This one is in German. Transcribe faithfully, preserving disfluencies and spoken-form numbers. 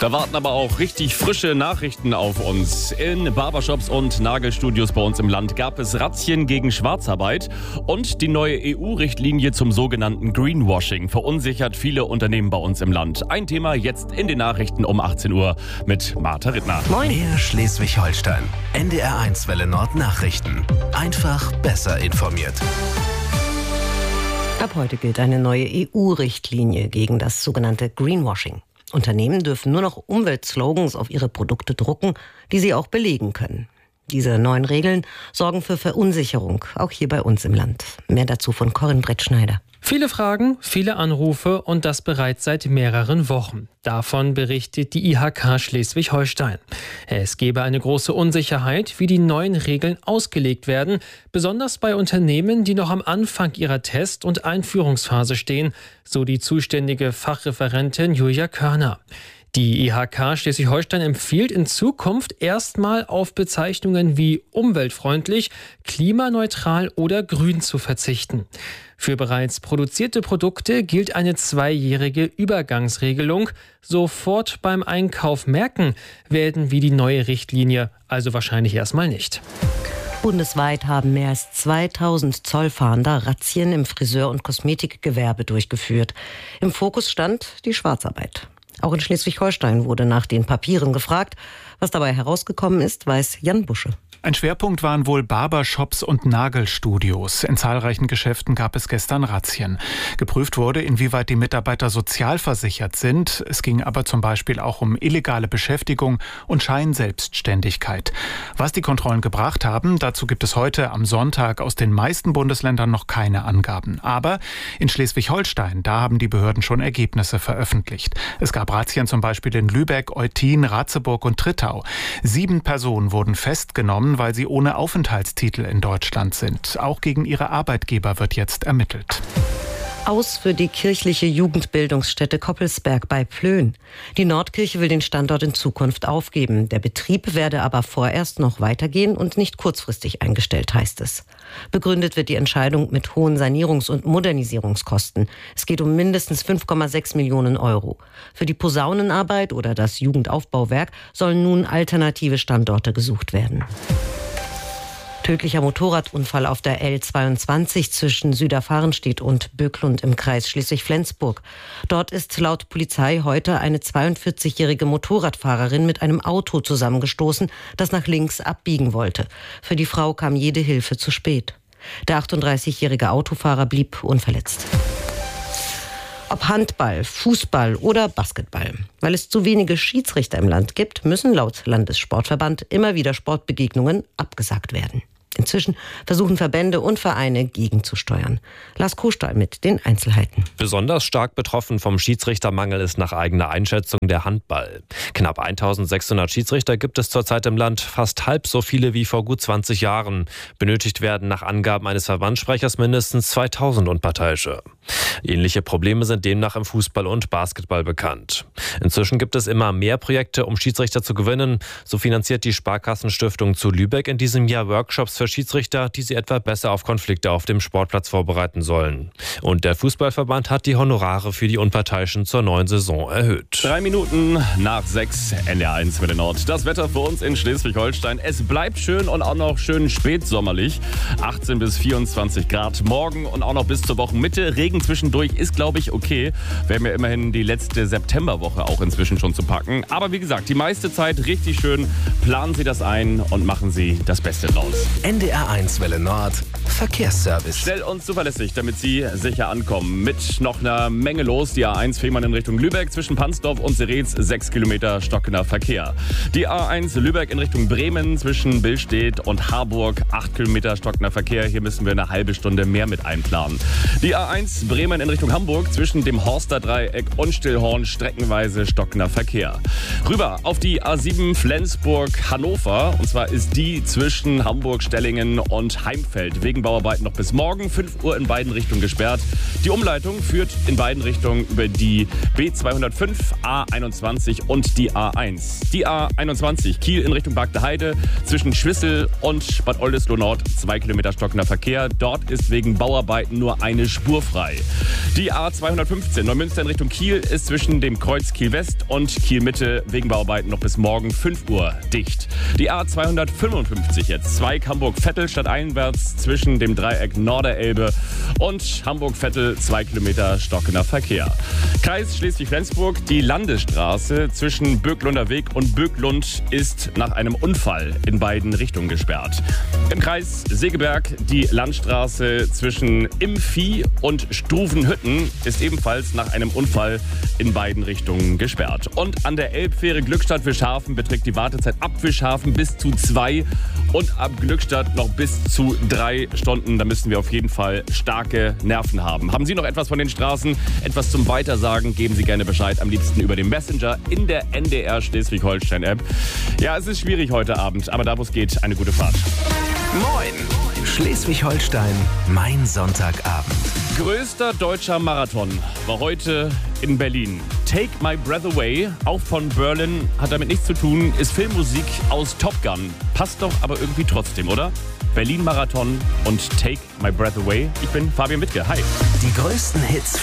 Da warten aber auch richtig frische Nachrichten auf uns. In Barbershops und Nagelstudios bei uns im Land gab es Razzien gegen Schwarzarbeit und die neue E U-Richtlinie zum sogenannten Greenwashing verunsichert viele Unternehmen bei uns im Land. Ein Thema jetzt in den Nachrichten um achtzehn Uhr mit Martha Rittner. Moin. Mehr Schleswig-Holstein. N D R eins Welle Nord Nachrichten. Einfach besser informiert. Ab heute gilt eine neue E U-Richtlinie gegen das sogenannte Greenwashing. Unternehmen dürfen nur noch Umweltslogans auf ihre Produkte drucken, die sie auch belegen können. Diese neuen Regeln sorgen für Verunsicherung, auch hier bei uns im Land. Mehr dazu von Corinne Brettschneider. Viele Fragen, viele Anrufe und das bereits seit mehreren Wochen. Davon berichtet die I H K Schleswig-Holstein. Es gebe eine große Unsicherheit, wie die neuen Regeln ausgelegt werden, besonders bei Unternehmen, die noch am Anfang ihrer Test- und Einführungsphase stehen, so die zuständige Fachreferentin Julia Körner. Die I H K Schleswig-Holstein empfiehlt in Zukunft erstmal auf Bezeichnungen wie umweltfreundlich, klimaneutral oder grün zu verzichten. Für bereits produzierte Produkte gilt eine zweijährige Übergangsregelung. Sofort beim Einkauf merken werden wir die neue Richtlinie also wahrscheinlich erstmal nicht. Bundesweit haben mehr als zweitausend Zollfahnder Razzien im Friseur- und Kosmetikgewerbe durchgeführt. Im Fokus stand die Schwarzarbeit. Auch in Schleswig-Holstein wurde nach den Papieren gefragt. Was dabei herausgekommen ist, weiß Jan Busche. Ein Schwerpunkt waren wohl Barbershops und Nagelstudios. In zahlreichen Geschäften gab es gestern Razzien. Geprüft wurde, inwieweit die Mitarbeiter sozialversichert sind. Es ging aber zum Beispiel auch um illegale Beschäftigung und Scheinselbstständigkeit. Was die Kontrollen gebracht haben, dazu gibt es heute am Sonntag aus den meisten Bundesländern noch keine Angaben. Aber in Schleswig-Holstein, da haben die Behörden schon Ergebnisse veröffentlicht. Es gab Razzien zum Beispiel in Lübeck, Eutin, Ratzeburg und Trittau. Sieben Personen wurden festgenommen, weil sie ohne Aufenthaltstitel in Deutschland sind. Auch gegen ihre Arbeitgeber wird jetzt ermittelt. Aus für die kirchliche Jugendbildungsstätte Koppelsberg bei Plön. Die Nordkirche will den Standort in Zukunft aufgeben. Der Betrieb werde aber vorerst noch weitergehen und nicht kurzfristig eingestellt, heißt es. Begründet wird die Entscheidung mit hohen Sanierungs- und Modernisierungskosten. Es geht um mindestens fünf Komma sechs Millionen Euro. Für die Posaunenarbeit oder das Jugendaufbauwerk sollen nun alternative Standorte gesucht werden. Tödlicher Motorradunfall auf der L zweiundzwanzig zwischen Süderfahrenstedt und Böklund im Kreis Schleswig-Flensburg. Dort ist laut Polizei heute eine zweiundvierzigjährige Motorradfahrerin mit einem Auto zusammengestoßen, das nach links abbiegen wollte. Für die Frau kam jede Hilfe zu spät. Der achtunddreißigjährige Autofahrer blieb unverletzt. Ob Handball, Fußball oder Basketball. Weil es zu wenige Schiedsrichter im Land gibt, müssen laut Landessportverband immer wieder Sportbegegnungen abgesagt werden. Inzwischen versuchen Verbände und Vereine gegenzusteuern. Lars Kohlstein mit den Einzelheiten. Besonders stark betroffen vom Schiedsrichtermangel ist nach eigener Einschätzung der Handball. Knapp eintausendsechshundert Schiedsrichter gibt es zurzeit im Land, fast halb so viele wie vor gut zwanzig Jahren. Benötigt werden nach Angaben eines Verbandssprechers mindestens zweitausend Unparteiische. Ähnliche Probleme sind demnach im Fußball und Basketball bekannt. Inzwischen gibt es immer mehr Projekte, um Schiedsrichter zu gewinnen. So finanziert die Sparkassenstiftung zu Lübeck in diesem Jahr Workshops für Schiedsrichter, die sie etwa besser auf Konflikte auf dem Sportplatz vorbereiten sollen. Und der Fußballverband hat die Honorare für die Unparteiischen zur neuen Saison erhöht. Drei Minuten nach sechs, N D R eins Welle Nord. Das Wetter für uns in Schleswig-Holstein. Es bleibt schön und auch noch schön spätsommerlich. achtzehn bis vierundzwanzig Grad. Morgen und auch noch bis zur Wochenmitte. Regen zwischendurch ist, glaube ich, okay. Wir haben ja immerhin die letzte Septemberwoche auch inzwischen schon zu packen. Aber wie gesagt, die meiste Zeit richtig schön. Planen Sie das ein und machen Sie das Beste draus. N D R eins Welle Nord Verkehrsservice. Schnell und zuverlässig, damit Sie sicher ankommen. Mit noch einer Menge los. Die A eins Fehmarn in Richtung Lübeck zwischen Pansdorf und Seretz sechs Kilometer stockender Verkehr. Die A eins Lübeck in Richtung Bremen zwischen Billstedt und Harburg acht Kilometer stockender Verkehr. Hier müssen wir eine halbe Stunde mehr mit einplanen. Die A eins Bremen in Richtung Hamburg zwischen dem Horster Dreieck und Stillhorn streckenweise stockender Verkehr. Rüber auf die A sieben Flensburg Hannover. Und zwar ist die zwischen Hamburg Stelle Sellingen und Heimfeld. Wegen Bauarbeiten noch bis morgen, fünf Uhr in beiden Richtungen gesperrt. Die Umleitung führt in beiden Richtungen über die B zweihundertfünf, A einundzwanzig und die A eins. Die A einundzwanzig, Kiel in Richtung Bagdeheide, zwischen Schwissel und Bad Oldesloe Nord, zwei Kilometer stockender Verkehr. Dort ist wegen Bauarbeiten nur eine Spur frei. Die A zweihundertfünfzehn, Neumünster in Richtung Kiel, ist zwischen dem Kreuz Kiel West und Kiel Mitte wegen Bauarbeiten noch bis morgen fünf Uhr dicht. Die A zweihundertfünfundfünfzig jetzt, Zweig Hamburg-Vettel stadteinwärts zwischen dem Dreieck Norderelbe und Hamburg-Vettel, zwei Kilometer stockender Verkehr. Kreis Schleswig-Flensburg, die Landesstraße zwischen Böcklunder Weg und Böcklund ist nach einem Unfall in beiden Richtungen gesperrt. Im Kreis Segeberg die Landstraße zwischen Impfi und Struvenhütten ist ebenfalls nach einem Unfall in beiden Richtungen gesperrt. Und an der Elbfähre Glückstadt-Fischhafen beträgt die Wartezeit ab Fischhafen bis zu zwei und ab Glückstadt noch bis zu drei Stunden. Da müssen wir auf jeden Fall starke Nerven haben. Haben Sie noch etwas von den Straßen, etwas zum Weitersagen, geben Sie gerne Bescheid. Am liebsten über den Messenger in der N D R Schleswig-Holstein-App. Ja, es ist schwierig heute Abend, aber da wo es geht, eine gute Fahrt. Moin! Schleswig-Holstein, mein Sonntagabend. Größter deutscher Marathon war heute in Berlin. Take My Breath Away, auch von Berlin, hat damit nichts zu tun, ist Filmmusik aus Top Gun. Passt doch aber irgendwie trotzdem, oder? Berlin-Marathon und Take My Breath Away. Ich bin Fabian Wittke. Hi. Die größten Hits